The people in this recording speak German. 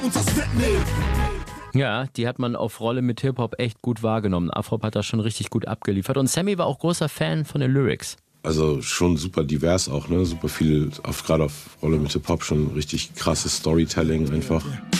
uns das wegnehmen. Ja, die hat man auf Rolle mit Hip-Hop echt gut wahrgenommen. Afrop hat da schon richtig gut abgeliefert. Und Sammy war auch großer Fan von den Lyrics. Also schon super divers auch, ne? Super viel, gerade auf Rolle mit Hip-Hop, schon richtig krasses Storytelling einfach.